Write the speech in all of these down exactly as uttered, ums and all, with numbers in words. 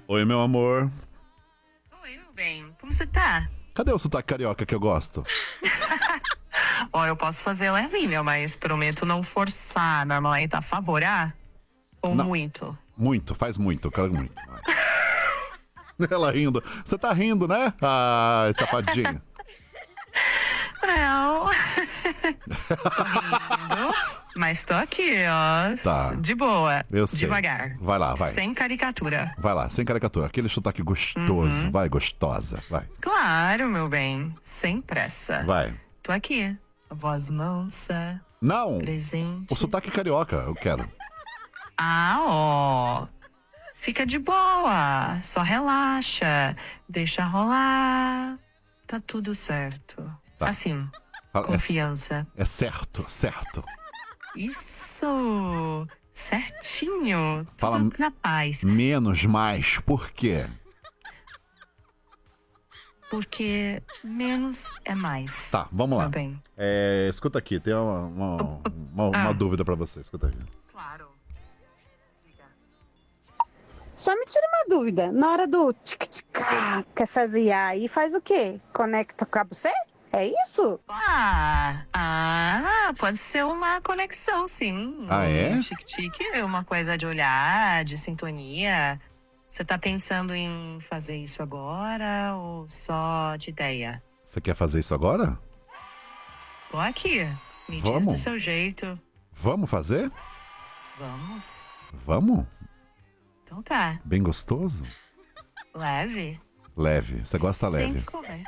Oi, meu amor. Oi, meu bem. Como você tá? Cadê o sotaque carioca que eu gosto? Ó, eu posso fazer levinho, mas prometo não forçar. Normalmente a favorar ou Não. muito? Muito, faz muito, eu quero muito. Ela rindo. Você tá rindo, né? Ai, safadinha. Não. Tô rindo, mas tô aqui, ó. Tá. De boa. Eu sei. Devagar. Vai lá, vai. Sem caricatura. Vai lá, sem caricatura. Aquele sotaque gostoso. Uhum. Vai, gostosa. Vai. Claro, meu bem. Sem pressa. Vai. Tô aqui. Voz mansa. Não. Presente. O sotaque carioca, eu quero. Ah, ó. Fica de boa. Só relaxa. Deixa rolar. Tá tudo certo. Tá. Assim. Fala, Confiança. É, é certo, certo. Isso. Certinho. Fala Tudo na paz. Menos, mais. Por quê? Porque menos é mais. Tá, vamos lá. Meu bem. É, escuta aqui, tem uma, uma, uma, uma Ah. dúvida pra você. Escuta aqui. Claro. Só me tira uma dúvida. Na hora do tic-tic-cá, quer fazer aí, faz o quê? Conecta o cabo C? É isso? Ah, ah, pode ser uma conexão, sim. Ah, é? Um tique-tique é uma coisa de olhar, de sintonia. Você tá pensando em fazer isso agora ou só de ideia? Você quer fazer isso agora? Tô aqui. Me diz Vamos? do seu jeito. Vamos fazer? Vamos? Vamos? Então tá. Bem gostoso? Leve? Leve. Você gosta Sem leve? correr.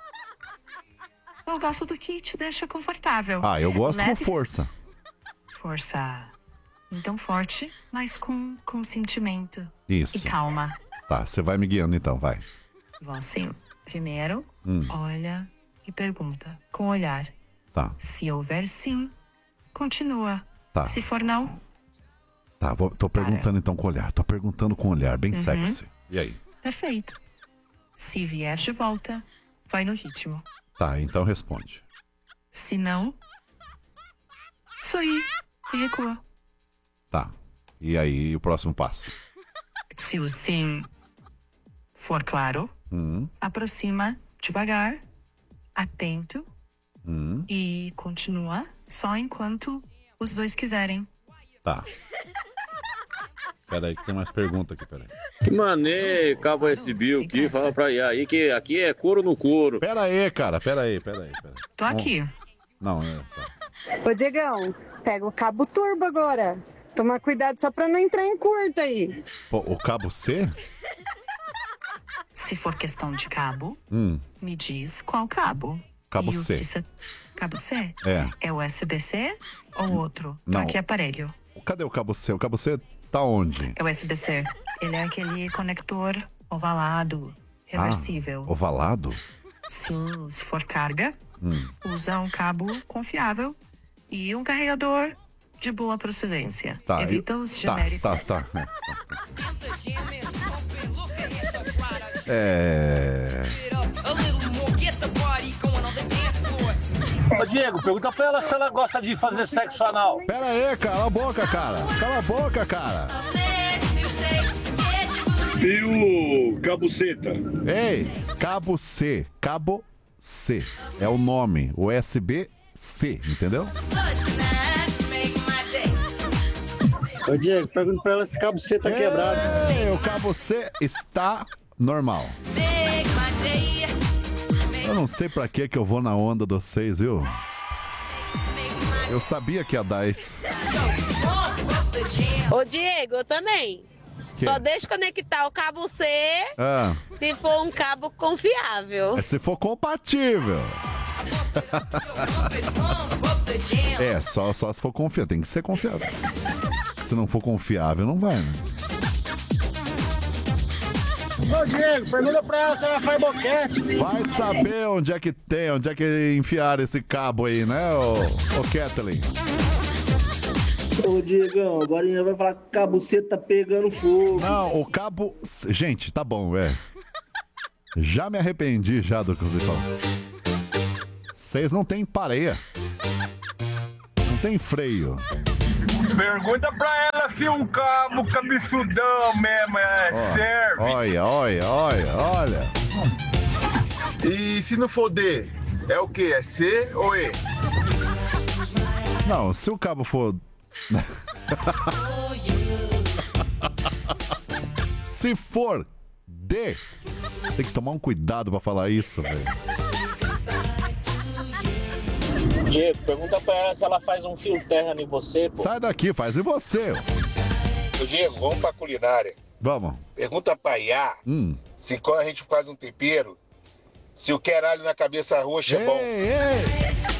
Eu gosto do que te deixa confortável. Ah, eu gosto Leve- com força. Força. Então forte, mas com, com sentimento. Isso. E calma. Tá, você vai me guiando então, vai. Vou assim. Primeiro, Hum. olha e pergunta. Com o olhar. Tá, Se houver sim, continua. tá. Se for não, Tá, vou, tô perguntando então com o olhar. Tô perguntando com o olhar, bem Uhum. sexy. E aí? perfeito. Se vier de volta, vai no ritmo. Tá, então responde. Se não, sorri e recua. Tá. E aí, o próximo passo? Se o sim for claro, Hum, aproxima devagar, atento hum, e continua só enquanto os dois quiserem. tá. Peraí que tem mais pergunta aqui, peraí. Que maneiro, cabo S B Sem aqui, pressa. fala pra aí que aqui é couro no couro. Pera aí, cara, pera aí, pera aí. Pera aí. Tô aqui. Não, é, tá. Ô, Diegão, pega o cabo turbo agora. Toma cuidado só pra não entrar em curta aí. Pô, o cabo C? Se for questão de cabo, Hum, me diz qual cabo. Cabo E o C. que cê- Cabo C? é. É o U S B C ou outro? Não. Pra que aparelho? Cadê o cabo C? O cabo C tá onde? É o U S B C. Ele é aquele conector ovalado, reversível. Ah, ovalado? Sim, se for carga, Hum. usa um cabo confiável e um carregador de boa procedência. Tá, Evita eu- os tá, genéricos. tá, tá, é, tá. É. Ô Diego, pergunta pra ela se ela gosta de fazer sexo anal. Pera aí, cala a boca, cara. Cala a boca, cara. E o cabuceta? Ei, cabo C. Cabo C. É o nome. U S B C, entendeu? Ô Diego, pergunta pra ela se o cabo C tá quebrado. Ei, o cabo C está normal. Eu não sei pra que que eu vou na onda de vocês, viu? Eu sabia que ia dar isso. Ô Diego, eu também. Que? Só deixa conectar o cabo C Ah, se for um cabo confiável. é se for compatível. É, só, só se for confiável. Tem que ser confiável. Se não for confiável, não vai, né? Ô Diego, pergunta pra ela se ela faz boquete. Vai saber onde é que tem, onde é que enfiaram esse cabo aí, né, ô, ô Kathleen? Ô Diegão, agora a gente vai falar que o cabo C tá pegando fogo. Não, o cabo... Gente, tá bom, é. Já me arrependi já do que você falou. Vocês não têm pareia. Não tem freio. Pergunta pra ela pra ser um cabo cabeçudão mesmo, é, Ó, serve. Olha, olha, olha, olha. E se não for D, é o quê? É C ou E? Não, se o cabo for... Se for D, tem que tomar um cuidado pra falar isso, velho. Diego, pergunta pra ela se ela faz um fio terra em você, pô. Sai daqui, faz em você. Ô Diego, vamos pra culinária. Vamos. Pergunta pra Iá Hum. se quando a gente faz um tempero, se o queralho na cabeça roxa é bom. Ei, ei.